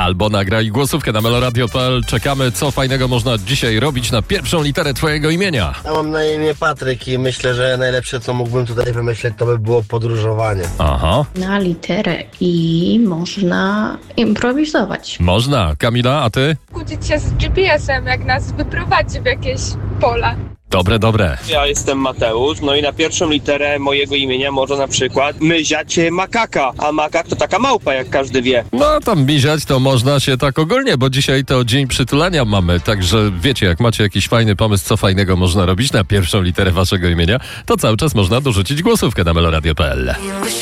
Albo nagraj głosówkę na meloradio.pl. Czekamy, co fajnego można dzisiaj robić na pierwszą literę twojego imienia. Ja mam na imię Patryk i myślę, że najlepsze, co mógłbym tutaj wymyśleć, to by było podróżowanie. Aha. Na literę I można improwizować. Można. Kamila, a ty? Kłócić się z GPS-em, jak nas wyprowadzi w jakieś pola. Dobre. Ja jestem Mateusz, no i na pierwszą literę mojego imienia może na przykład myziać makaka, a makak to taka małpa, jak każdy wie. No tam miziać to można się tak ogólnie, bo dzisiaj to dzień przytulania mamy, także wiecie, jak macie jakiś fajny pomysł, co fajnego można robić na pierwszą literę waszego imienia, to cały czas można dorzucić głosówkę na meloradio.pl.